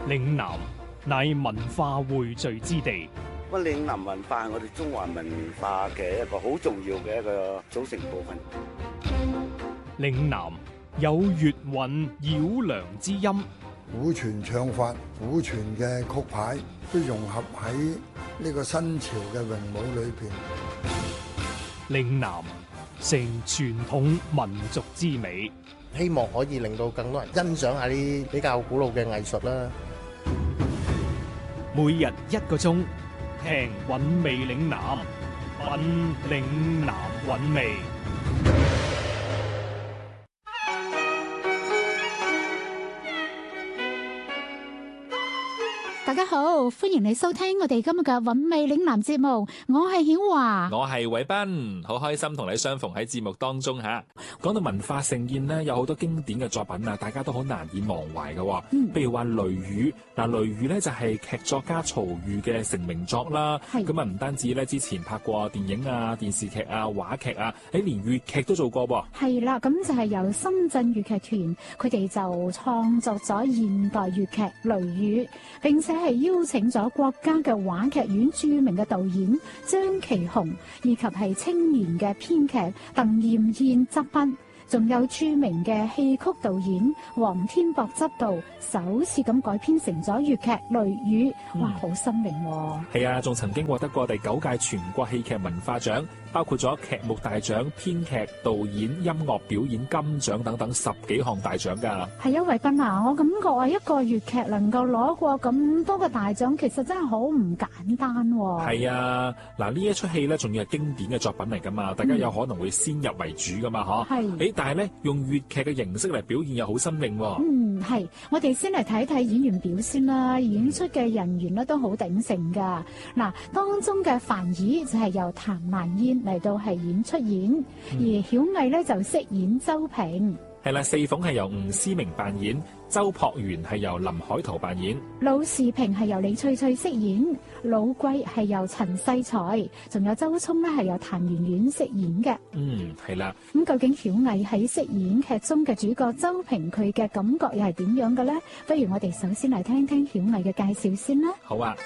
嶺南乃文化匯聚之地。 嶺南文化係我哋中華文化嘅一個好重要嘅一個組成部分。 嶺南有粵韻繞梁之音， 古傳唱法、古傳嘅曲牌都融合喺呢個新潮嘅詠舞裏邊。 嶺南成傳統民族之美， 希望可以令到更多人欣賞下啲比較古老嘅藝術啦。 每日1個鐘，聽韻味嶺南，品嶺南韻味。 大家好，歡迎你收聽我哋今日嘅韻味嶺南節目，我係曉華， 我係偉斌，好開心同你相逢喺節目當中吓。講到文化盛宴呢，有好多經典嘅作品啊，大家都好難以忘懷嘅。譬如話《雷雨》，嗱，《雷雨》呢就係劇作家曹禺嘅成名作啦。咁啊，唔單止咧，之前拍過電影啊、電視劇啊、話劇啊，連粵劇都做過噃。 係啦，咁就係由深圳粵劇團，佢哋就創作咗現代粵劇《雷雨》，並且係邀請咗國家嘅話劇院著名嘅導演張其雄，以及係青年嘅編劇鄧艷燕執筆，仲有著名嘅戲曲導演黃天博執導，首次咁改編成咗粵劇《雷雨》。哇，好新穎喎！ 係啊，仲曾經獲得過第9屆全國戲劇文化獎，包括咗劇目大獎、編劇、導演、音樂表演金獎等等10幾項大獎㗎。 係啊，偉斌啊，我感覺啊，一個粵劇能夠攞過咁多個大獎，其實真係好唔簡單喎。 係啊，嗱，呢一出戲咧，仲要係經典嘅作品嚟㗎嘛，大家有可能會先入為主㗎嘛，嗬。但係咧，用粵劇嘅形式嚟表現又好新穎喎。 係，我哋先嚟睇睇演員表先啦。演出嘅人員咧都好鼎盛㗎。嗱，當中嘅樊姨就係由譚蘭燕嚟到係演出演，而曉毅咧就飾演周平。 係啦，四鳳係由吳思明扮演，周樸園係由林海濤扮演， 魯士平係由李翠翠飾演，老貴係由陳世才，仲有周聰咧係由譚圓圓飾演嘅。 係啦。 咁究竟曉毅喺飾演劇中嘅主角周平，佢嘅感覺又係點樣嘅咧？不如我哋首先嚟聽聽曉毅嘅介紹先啦。 好啊。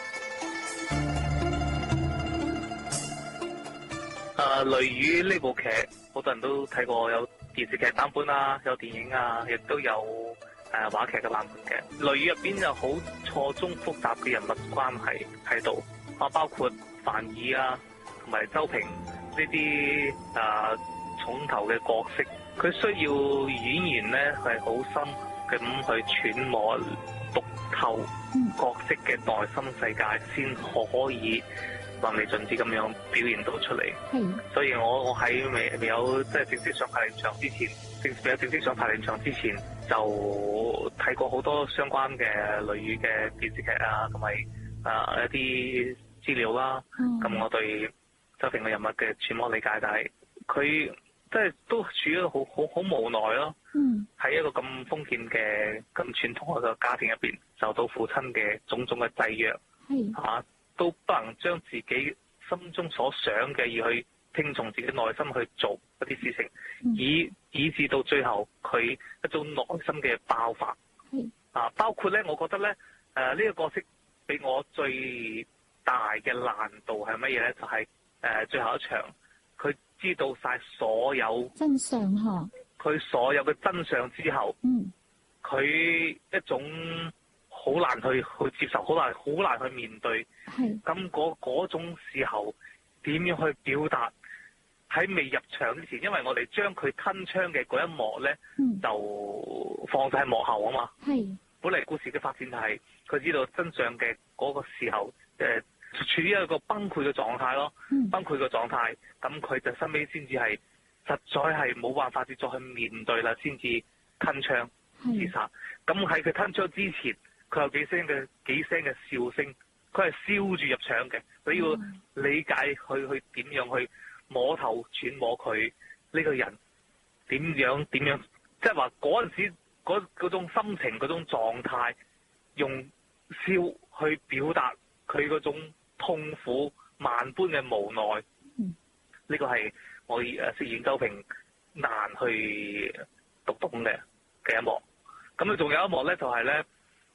雷雨呢部劇好多人都睇過，有電視劇版本啊，有電影啊，亦都有話劇嘅版本嘅。雷雨入邊有好錯綜複雜嘅人物關係喺度，包括樊姨啊同埋周平呢啲重頭嘅角色，佢需要演員咧係好深咁去揣摩讀透角色嘅內心世界，先可以淋漓盡致咁樣表現到出嚟。所以我喺未有即係正式上排練場之前，未有正式上排練場之前，就睇過好多相關嘅雷雨嘅電視劇啊，同埋一啲資料啦。咁我對周平嘅人物嘅揣摩理解，但係佢即係都處於好無奈咯。喺一個咁封建嘅咁傳統嘅家庭入邊，受到父親嘅種種嘅制約，都不能將自己心中所想嘅而去聽從自己內心去做一啲事情，以至到最後佢一種內心嘅爆發。包括咧，我覺得咧，呢個角色俾我最大嘅難度係乜嘢咧？就係最後一場，佢知道晒所有真相嗬， 佢所有嘅真相之後，佢一種好難去接受，好難去面對。咁嗰種時候點樣去表達？喺未入場之前，因為我哋將佢吞槍嘅嗰一幕咧，就放晒喺幕後啊嘛。本嚟故事嘅發展就係佢知道真相嘅嗰個時候，處於一個崩潰嘅狀態咯。崩潰嘅狀態，咁佢就身尾先至係實在係冇辦法再去面對啦，先至吞槍自殺。咁喺佢吞槍之前，佢有幾聲嘅笑聲，佢係笑住入場嘅。佢要理解去點樣去摸頭揣摩佢呢個人點樣，即係話嗰陣時嗰種心情嗰種狀態，用笑去表達佢嗰種痛苦萬般嘅無奈。呢個係我飾演周平難去讀懂嘅一幕。咁啊，仲有一幕咧，就係咧。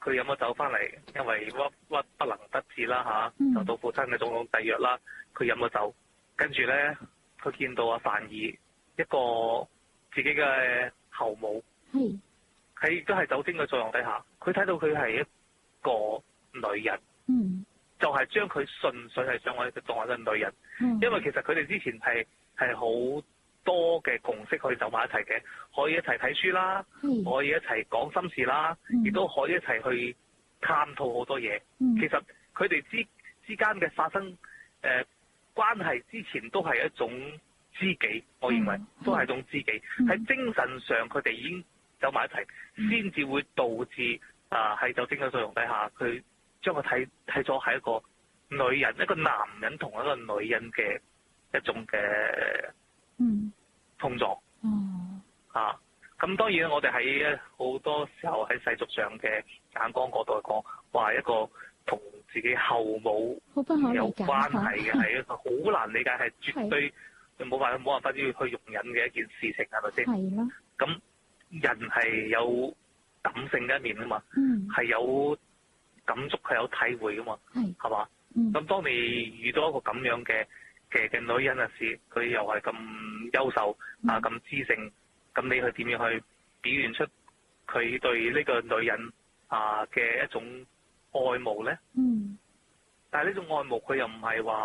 佢飲咗酒翻嚟，因為鬱不能得志啦嚇，受到父親嘅種種制約啦，佢飲咗酒，跟住咧佢見到阿范兒一個自己嘅後母，喺都係酒精嘅作用底下，佢睇到佢係一個女人，就係將佢純粹係將我哋當為一個女人，因為其實佢哋之前係好多嘅共識可以走埋一齊嘅，可以一齊睇書啦，可以一齊講心事啦，亦都可以一齊去探討好多嘢。其實佢哋之間嘅發生關係之前都係一種知己，我認為都係一種知己。喺精神上佢哋已經走埋一齊，先至會導致喺酒精嘅作用底下，佢將佢睇咗係一個女人，一個男人同一個女人嘅一種嘅碰撞。咁當然我哋喺好多時候喺世俗上嘅眼光角度嚟講，話一個同自己後母有關係嘅係一個好難理解，係絕對冇辦法要去容忍嘅一件事情，係咪先？係咯。咁人係有感性嘅一面啊嘛，係有感觸，係有體會噶嘛，係嘛？咁當你遇到一個咁樣嘅女人嘅時，佢又係咁優秀咁知性，咁你去點樣去表現出佢對呢個女人嘅一種愛慕咧？但係呢種愛慕佢又唔係話